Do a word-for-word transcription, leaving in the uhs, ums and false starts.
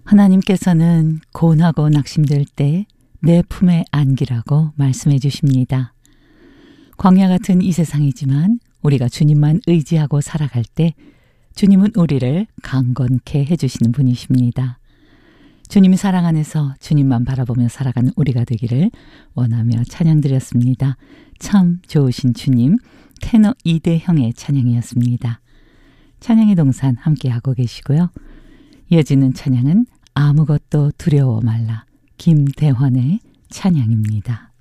하나님께서는 고나고 낙심될 때 내 품에 안기라고 말씀해 주십니다. 광야 같은 이 세상이지만 우리가 주님만 의지하고 살아갈 때 주님은 우리를 강건케 해주시는 분이십니다. 주님이 사랑 안에서 주님만 바라보며 살아가는 우리가 되기를 원하며 찬양드렸습니다. 참 좋으신 주님, 테너 이대형의 찬양이었습니다. 찬양의 동산 함께하고 계시고요. 이어지는 찬양은 아무것도 두려워 말라, 김대환의 찬양입니다.